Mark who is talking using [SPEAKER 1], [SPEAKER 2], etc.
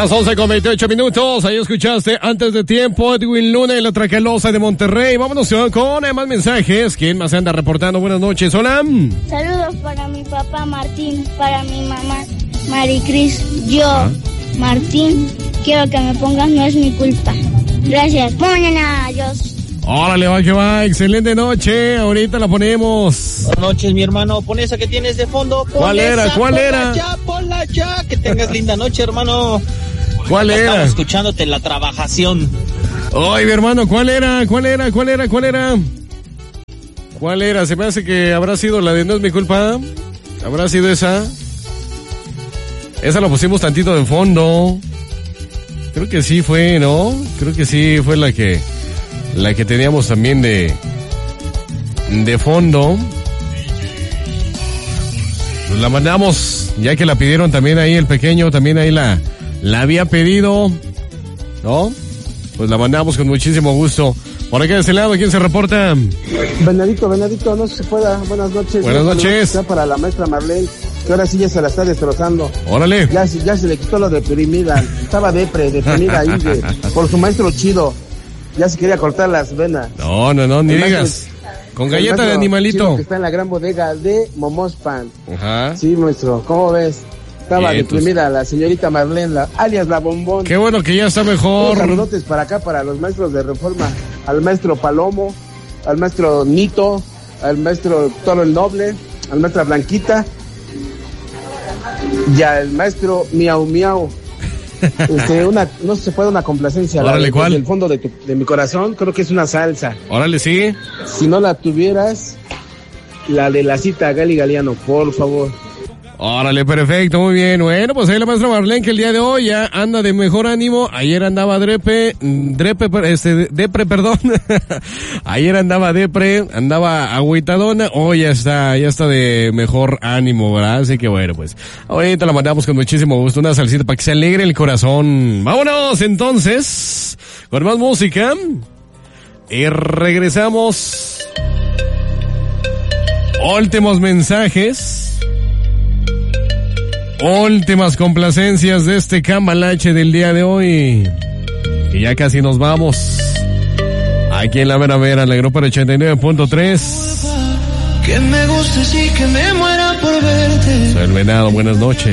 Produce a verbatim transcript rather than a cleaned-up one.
[SPEAKER 1] Las once con veintiocho minutos, ahí escuchaste Antes de Tiempo, Edwin Luna y la Tracalosa de Monterrey. Vámonos con más mensajes. ¿Quién más anda reportando? Buenas noches, hola.
[SPEAKER 2] Saludos para mi papá Martín, para mi mamá Maricris. Yo, ¿Ah? Martín, quiero que me pongas No es mi culpa. Gracias. Mañana, adiós.
[SPEAKER 1] Órale, va que va, excelente noche, ahorita la ponemos.
[SPEAKER 3] Buenas noches, mi hermano, pon esa que tienes de fondo. Pon
[SPEAKER 1] ¿Cuál era?
[SPEAKER 3] Esa,
[SPEAKER 1] ¿Cuál
[SPEAKER 3] ponla
[SPEAKER 1] era?
[SPEAKER 3] Ya, ponla ya, que tengas linda noche, hermano.
[SPEAKER 1] ¿Cuál era?
[SPEAKER 3] Estamos escuchándote en la trabajación.
[SPEAKER 1] Ay, mi hermano, ¿cuál era? ¿Cuál era? ¿Cuál era? ¿Cuál era? ¿Cuál era? Se me hace que habrá sido la de No es mi culpa. ¿Habrá sido esa? Esa la pusimos tantito de fondo. Creo que sí fue, ¿no? Creo que sí fue la que... La que teníamos también de de fondo. Nos la mandamos, ya que la pidieron también ahí el pequeño, también ahí la, la había pedido, ¿no? Pues la mandamos con muchísimo gusto. Por acá de este lado, ¿quién se reporta?
[SPEAKER 4] Benedito, Benedito, no se pueda. Buenas noches.
[SPEAKER 1] Buenas noches.
[SPEAKER 4] Ya para la maestra Marlene, que ahora sí ya se la está destrozando.
[SPEAKER 1] Órale.
[SPEAKER 4] Ya, ya se le quitó lo deprimida. Estaba depre, deprimida ahí de, por su maestro chido. Ya se quería cortar las venas.
[SPEAKER 1] No, no, no, ni digas. Con galleta de animalito.
[SPEAKER 4] Que está en la gran bodega de Momospan.
[SPEAKER 1] Ajá.
[SPEAKER 4] Sí, maestro, ¿cómo ves? Estaba
[SPEAKER 1] Bien,
[SPEAKER 4] deprimida la señorita Marlene, la, alias la Bombón.
[SPEAKER 1] Qué bueno que ya está mejor.
[SPEAKER 4] Saludotes para acá, para los maestros de Reforma. Al maestro Palomo, al maestro Nito, al maestro Toro el Noble, al maestra Blanquita y al maestro Miau Miau. Este, una, no se puede una complacencia.
[SPEAKER 1] Órale, ¿cuál?
[SPEAKER 4] Del fondo de, tu, de mi corazón, creo que es una salsa.
[SPEAKER 1] Órale, sí.
[SPEAKER 4] Si no la tuvieras, la de la cita Gali Galeano, por favor.
[SPEAKER 1] Órale, perfecto, muy bien. Bueno, pues ahí la maestra Marlene, que el día de hoy ya anda de mejor ánimo. Ayer andaba drepe, drepe, este, depre, perdón. Ayer andaba depre, andaba agüitadona. Hoy ya está, ya está de mejor ánimo, ¿verdad? Así que bueno, pues ahorita la mandamos con muchísimo gusto. Una salsita para que se alegre el corazón. Vámonos entonces con más música. Y regresamos. Últimos mensajes. Últimas complacencias de este cambalache del día de hoy. Y ya casi nos vamos. Aquí en la Vera Vera, la Grupo ochenta y nueve punto tres.
[SPEAKER 5] Que me gustes y que me muera por verte.
[SPEAKER 1] Soy el Venado, buenas noches.